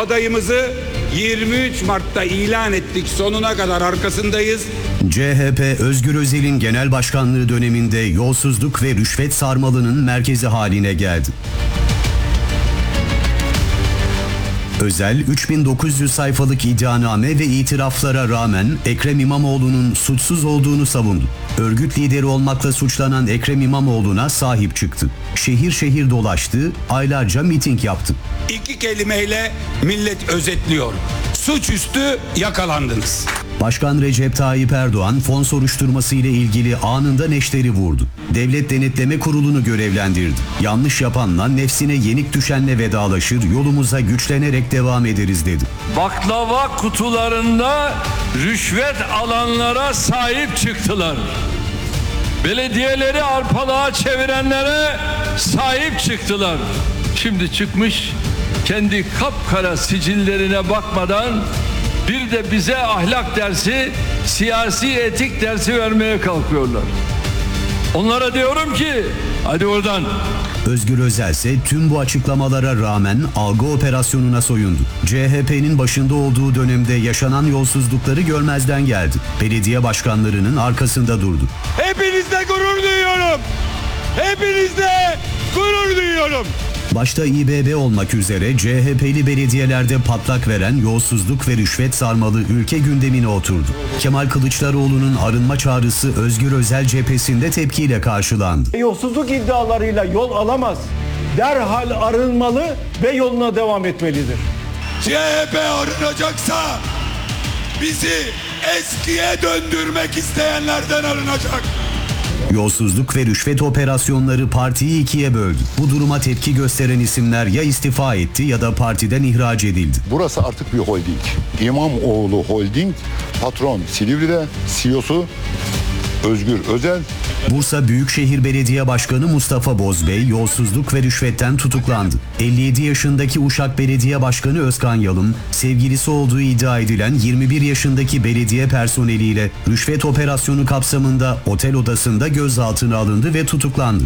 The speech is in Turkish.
adayımızı 23 Mart'ta ilan ettik. Sonuna kadar arkasındayız. CHP Özgür Özel'in genel başkanlığı döneminde yolsuzluk ve rüşvet sarmalının merkezi haline geldi. Özel 3900 sayfalık iddianame ve itiraflara rağmen Ekrem İmamoğlu'nun suçsuz olduğunu savundu. Örgüt lideri olmakla suçlanan Ekrem İmamoğlu'na sahip çıktı. Şehir şehir dolaştı, aylarca miting yaptı. 2 kelimeyle millet özetliyor. Suçüstü yakalandınız. Başkan Recep Tayyip Erdoğan fon soruşturması ile ilgili anında neşteri vurdu. Devlet Denetleme Kurulu'nu görevlendirdi. Yanlış yapanla, nefsine yenik düşenle vedalaşır, yolumuza güçlenerek devam ederiz dedi. Baklava kutularında rüşvet alanlara sahip çıktılar. Belediyeleri arpalığa çevirenlere sahip çıktılar. Şimdi çıkmış kendi kapkara sicillerine bakmadan bir de bize ahlak dersi, siyasi etik dersi vermeye kalkıyorlar. Onlara diyorum ki hadi oradan. Özgür Özel ise tüm bu açıklamalara rağmen algı operasyonuna soyundu. CHP'nin başında olduğu dönemde yaşanan yolsuzlukları görmezden geldi. Belediye başkanlarının arkasında durdu. Hepinizle gurur duyuyorum. Hepinizle gurur duyuyorum. Başta İBB olmak üzere CHP'li belediyelerde patlak veren yolsuzluk ve rüşvet sarmalı ülke gündemine oturdu. Kemal Kılıçdaroğlu'nun arınma çağrısı Özgür Özel cephesinde tepkiyle karşılandı. Yolsuzluk iddialarıyla yol alamaz. Derhal arınmalı ve yoluna devam etmelidir. CHP arınacaksa bizi eskiye döndürmek isteyenlerden arınacak. Yolsuzluk ve rüşvet operasyonları partiyi ikiye böldü. Bu duruma tepki gösteren isimler ya istifa etti ya da partiden ihraç edildi. Burası artık bir holding. İmamoğlu Holding, patron Silivri'de, CEO'su Özgür Özel. Bursa Büyükşehir Belediye Başkanı Mustafa Bozbey yolsuzluk ve rüşvetten tutuklandı. 57 yaşındaki Uşak Belediye Başkanı Özkan Yalın, sevgilisi olduğu iddia edilen 21 yaşındaki belediye personeliyle rüşvet operasyonu kapsamında otel odasında gözaltına alındı ve tutuklandı.